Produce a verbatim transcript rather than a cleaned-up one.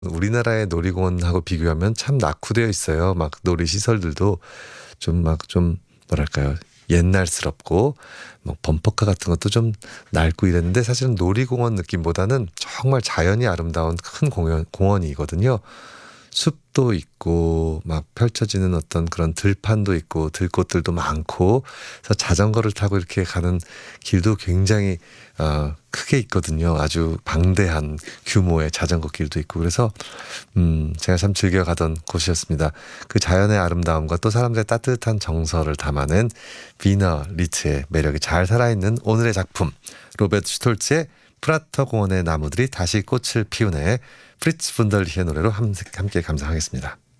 우리나라의 놀이공원하고 비교하면 참 낙후되어 있어요. 막 놀이 시설들도 좀 막 좀 뭐랄까요? 옛날스럽고 뭐 범퍼카 같은 것도 좀 낡고 이랬는데 사실은 놀이공원 느낌보다는 정말 자연이 아름다운 큰 공연 공원이거든요. 숲도 있고 막 펼쳐지는 어떤 그런 들판도 있고 들꽃들도 많고 그래서 자전거를 타고 이렇게 가는 길도 굉장히 어 크게 있거든요. 아주 방대한 규모의 자전거 길도 있고 그래서 음 제가 참 즐겨 가던 곳이었습니다. 그 자연의 아름다움과 또 사람들의 따뜻한 정서를 담아낸 비너 리트의 매력이 잘 살아있는 오늘의 작품 로베르트 슈톨츠의 프라터 공원의 나무들이 다시 꽃을 피우네 프리츠 분덜리히의 노래로 함- 함께 감상하겠습니다.